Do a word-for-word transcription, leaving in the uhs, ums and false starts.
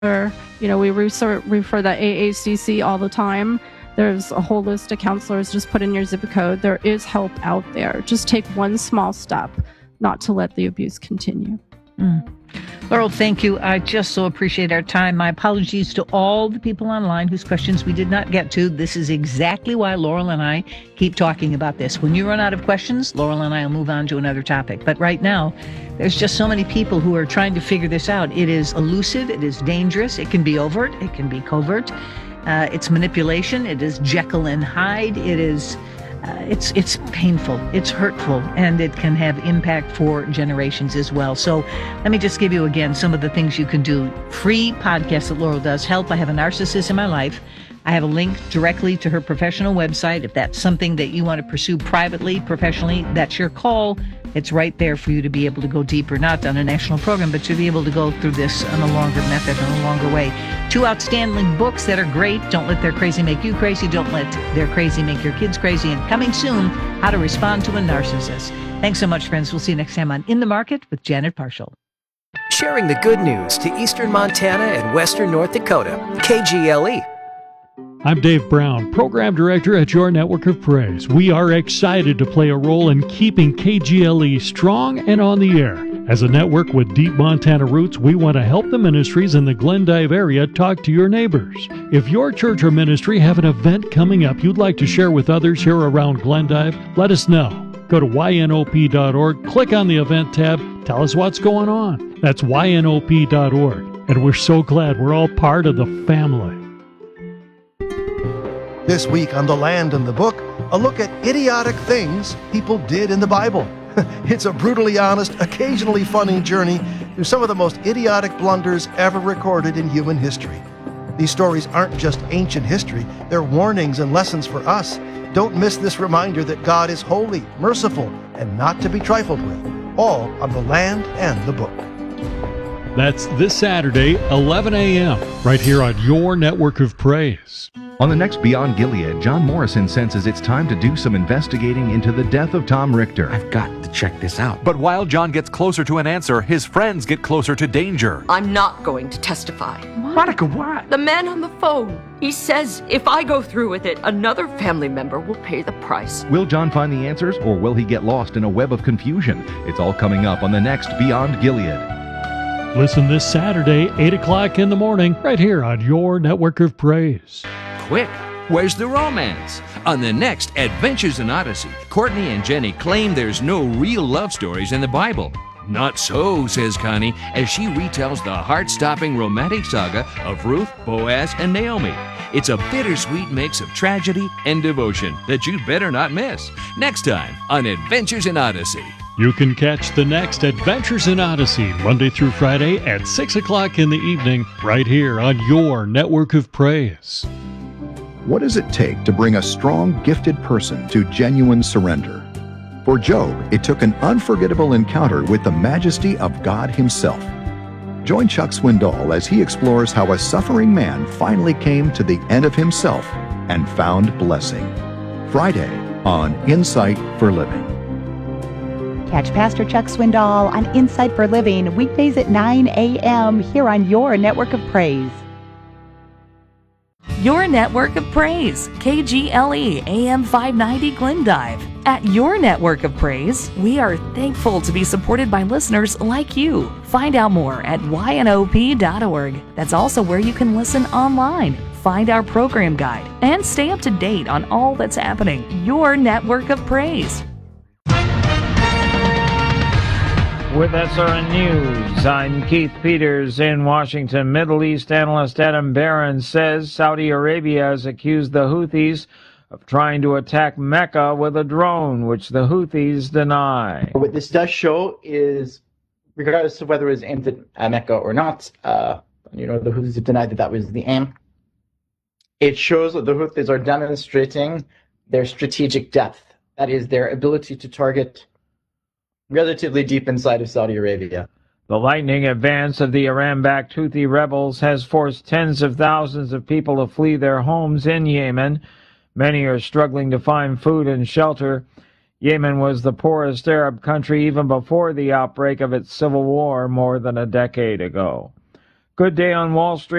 You know, we refer, refer the A A C C all the time. There's a whole list of counselors. Just put in your zip code. There is help out there. Just take one small step not to let the abuse continue. Mm. Laurel, thank you. I just so appreciate our time. My apologies to all the people online whose questions we did not get to. This is exactly why Laurel and I keep talking about this. When you run out of questions, Laurel and I will move on to another topic. But right now, there's just so many people who are trying to figure this out. It is elusive. It is dangerous. It can be overt. It can be covert. Uh, it's manipulation. It is Jekyll and Hyde. It is... Uh, it's it's painful, it's hurtful, and it can have impact for generations as well. So let me just give you again some of the things you can do. Free podcast that Laurel does. Help, I have a narcissist in my life. I have a link directly to her professional website. If that's something that you want to pursue privately, professionally, that's your call. It's right there for you to be able to go deeper, not on a national program, but to be able to go through this on a longer method, in a longer way. Two outstanding books that are great. Don't Let Their Crazy Make You Crazy. Don't Let Their Crazy Make Your Kids Crazy. And coming soon, How to Respond to a Narcissist. Thanks so much, friends. We'll see you next time on In the Market with Janet Parshall. Sharing the good news to Eastern Montana and Western North Dakota. K G L E. I'm Dave Brown, Program Director at Your Network of Praise. We are excited to play a role in keeping K G L E strong and on the air. As a network with deep Montana roots, we want to help the ministries in the Glendive area talk to your neighbors. If your church or ministry have an event coming up you'd like to share with others here around Glendive, let us know. Go to Y N O P dot org, click on the event tab, tell us what's going on. That's Y N O P dot org. And we're so glad we're all part of the family. This week on The Land and the Book, a look at idiotic things people did in the Bible. It's a brutally honest, occasionally funny journey through some of the most idiotic blunders ever recorded in human history. These stories aren't just ancient history, they're warnings and lessons for us. Don't miss this reminder that God is holy, merciful, and not to be trifled with. All on The Land and the Book. That's this Saturday, eleven a.m., right here on Your Network of Praise. On the next Beyond Gilead, John Morrison senses it's time to do some investigating into the death of Tom Richter. I've got to check this out. But while John gets closer to an answer, his friends get closer to danger. I'm not going to testify. Monica, why? The man on the phone. He says if I go through with it, another family member will pay the price. Will John find the answers, or will he get lost in a web of confusion? It's all coming up on the next Beyond Gilead. Listen this Saturday, eight o'clock in the morning, right here on Your Network of Praise. Quick, where's the romance? On the next Adventures in Odyssey, Courtney and Jenny claim there's no real love stories in the Bible. Not so, says Connie, as she retells the heart-stopping romantic saga of Ruth, Boaz, and Naomi. It's a bittersweet mix of tragedy and devotion that you'd better not miss. Next time on Adventures in Odyssey. You can catch the next Adventures in Odyssey Monday through Friday at six o'clock in the evening, right here on Your Network of Praise. What does it take to bring a strong, gifted person to genuine surrender? For Job, it took an unforgettable encounter with the majesty of God Himself. Join Chuck Swindoll as he explores how a suffering man finally came to the end of himself and found blessing. Friday on Insight for Living. Catch Pastor Chuck Swindoll on Insight for Living weekdays at nine a.m. here on Your Network of Praise. Your Network of Praise, K G L E A M five ninety Glendive. At Your Network of Praise, we are thankful to be supported by listeners like you. Find out more at Y N O P dot org. That's also where you can listen online, find our program guide, and stay up to date on all that's happening. Your Network of Praise. With S R N News, I'm Keith Peters in Washington. Middle East analyst Adam Barron says Saudi Arabia has accused the Houthis of trying to attack Mecca with a drone, which the Houthis deny. What this does show is, regardless of whether it was aimed at Mecca or not, uh, you know, the Houthis have denied that that was the aim. It shows that the Houthis are demonstrating their strategic depth. That is, their ability to target relatively deep inside of Saudi Arabia. The lightning advance of the Iran-backed Houthi rebels has forced tens of thousands of people to flee their homes in Yemen. Many are struggling to find food and shelter. Yemen was the poorest Arab country even before the outbreak of its civil war more than a decade ago. Good day on Wall Street.